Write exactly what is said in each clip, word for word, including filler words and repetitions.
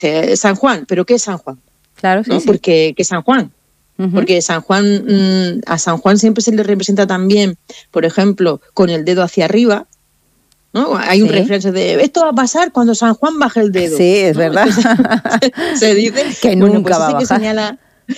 dice San Juan, ¿pero qué es San Juan? Claro, sí, ¿No? sí. Porque ¿qué es San Juan? Uh-huh. Porque San Juan, mmm, a San Juan siempre se le representa también, por ejemplo, con el dedo hacia arriba, ¿no? Hay sí. un refrán de esto va a pasar cuando San Juan baje el dedo. Sí, es ¿no? verdad. Entonces, se dice que bueno, nunca pues va a bajar. Que señala,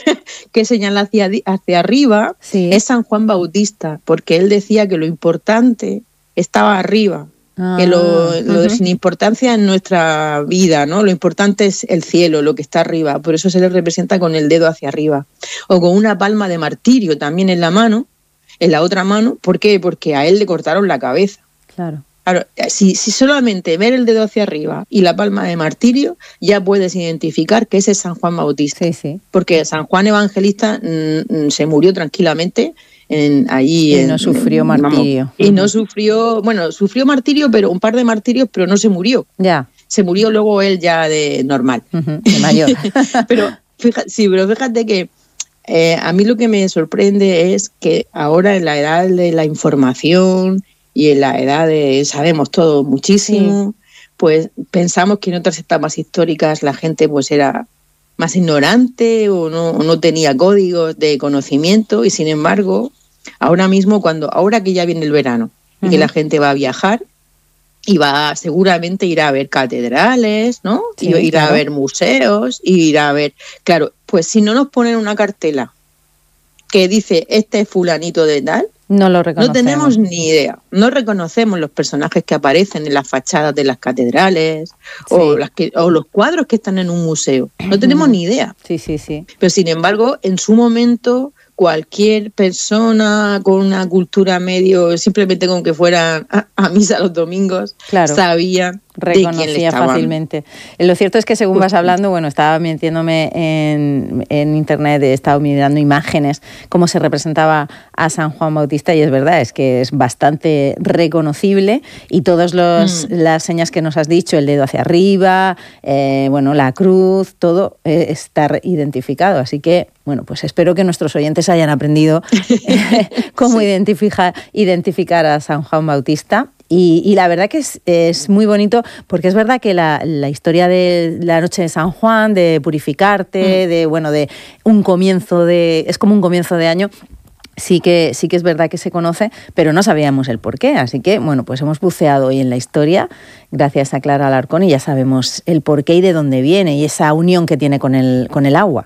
que señala hacia, hacia arriba sí. es San Juan Bautista, porque él decía que lo importante estaba arriba. Ah, que lo, lo uh-huh. de sin importancia en nuestra vida, ¿no? Lo importante es el cielo, lo que está arriba. Por eso se le representa con el dedo hacia arriba. O con una palma de martirio también en la mano, en la otra mano. ¿Por qué? Porque a él le cortaron la cabeza. Claro. Claro, si, si solamente ver el dedo hacia arriba y la palma de martirio, ya puedes identificar que ese es San Juan Bautista. Sí, sí. Porque San Juan Evangelista mmm, se murió tranquilamente en, allí. Y en, no sufrió en, martirio. Vamos, y no sufrió, bueno, sufrió martirio, pero un par de martirios, pero no se murió. Ya. Se murió luego él ya de normal. Uh-huh, de mayor. pero fíjate, sí, pero fíjate que eh, a mí lo que me sorprende es que ahora en la edad de la información y en la edad de sabemos todo muchísimo, sí. pues pensamos que en otras etapas históricas la gente pues era más ignorante o no, o no tenía códigos de conocimiento y sin embargo ahora mismo cuando ahora que ya viene el verano uh-huh. y que la gente va a viajar y va seguramente irá a ver catedrales, ¿no? Sí, y irá claro. a ver museos y irá a ver, claro, pues si no nos ponen una cartela que dice este es fulanito de tal, no lo reconocemos. No tenemos ni idea. No reconocemos los personajes que aparecen en las fachadas de las catedrales sí. o, las que, o los cuadros que están en un museo. No tenemos ni idea. Sí, sí, sí. Pero sin embargo, en su momento, cualquier persona con una cultura medio, simplemente con que fuera a, a misa los domingos, claro. sabía reconocía fácilmente. Lo cierto es que según vas hablando, bueno, estaba metiéndome en, en internet, he estado mirando imágenes, cómo se representaba a San Juan Bautista y es verdad, es que es bastante reconocible y todas mm. las señas que nos has dicho, el dedo hacia arriba, eh, bueno, la cruz, todo eh, está identificado. Así que, bueno, pues espero que nuestros oyentes hayan aprendido cómo sí. identificar, identificar a San Juan Bautista. Y, y la verdad que es, es muy bonito porque es verdad que la, la historia de la noche de San Juan, de purificarte, mm. de bueno, de un comienzo de, es como un comienzo de año, sí que sí que es verdad que se conoce, pero no sabíamos el porqué. Así que bueno, pues hemos buceado hoy en la historia gracias a Clara Alarcón y ya sabemos el porqué y de dónde viene y esa unión que tiene con el con el agua.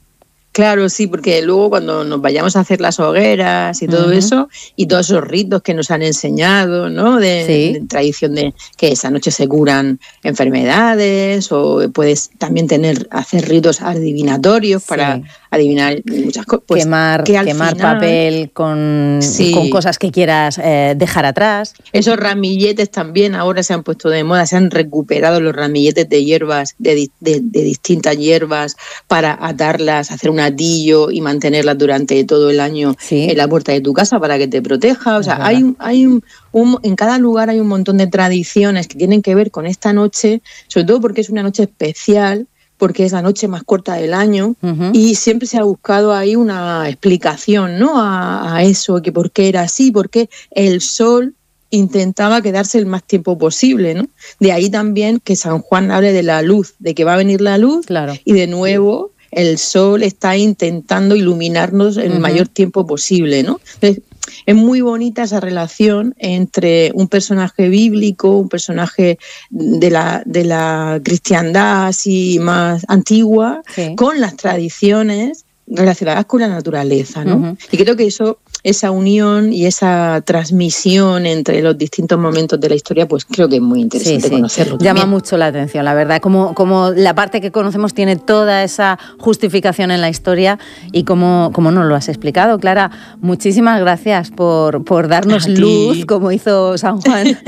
Claro, sí, porque luego cuando nos vayamos a hacer las hogueras y todo uh-huh. eso, y todos esos ritos que nos han enseñado, ¿no? De, sí. de tradición de que esa noche se curan enfermedades, o puedes también tener, hacer ritos adivinatorios sí. para adivinar muchas cosas. Pues, quemar que quemar final, papel con, sí. con cosas que quieras eh, dejar atrás. Esos ramilletes también ahora se han puesto de moda, se han recuperado los ramilletes de hierbas, de, de, de distintas hierbas, para atarlas, hacer un atillo y mantenerlas durante todo el año sí. en la puerta de tu casa para que te proteja. O sea, hay, hay un, un, en cada lugar hay un montón de tradiciones que tienen que ver con esta noche, sobre todo porque es una noche especial, porque es la noche más corta del año uh-huh. y siempre se ha buscado ahí una explicación, ¿no? A, a eso, que por qué era así, porque el sol intentaba quedarse el más tiempo posible, ¿no? De ahí también que San Juan hable de la luz, de que va a venir la luz claro. y de nuevo el sol está intentando iluminarnos el uh-huh. mayor tiempo posible, ¿no? Entonces, es muy bonita esa relación entre un personaje bíblico, un personaje de la, de la cristiandad así más antigua, sí. con las tradiciones relacionadas con la naturaleza, ¿no? Uh-huh. Y creo que eso, esa unión y esa transmisión entre los distintos momentos de la historia, pues creo que es muy interesante sí, sí. conocerlo. Llama también. mucho la atención, la verdad, como, como la parte que conocemos tiene toda esa justificación en la historia y como, como nos lo has explicado, Clara. Muchísimas gracias por, por darnos luz, como hizo San Juan,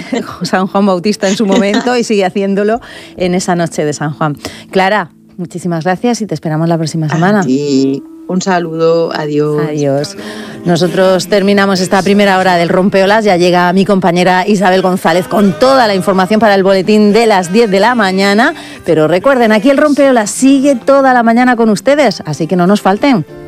San Juan Bautista en su momento y sigue haciéndolo en esa noche de San Juan. Clara, muchísimas gracias y te esperamos la próxima semana. A ti. Un saludo, adiós. Adiós. Nosotros terminamos esta primera hora del Rompeolas. Ya llega mi compañera Isabel González con toda la información para el boletín de las diez de la mañana. Pero recuerden, aquí el Rompeolas sigue toda la mañana con ustedes, así que no nos falten.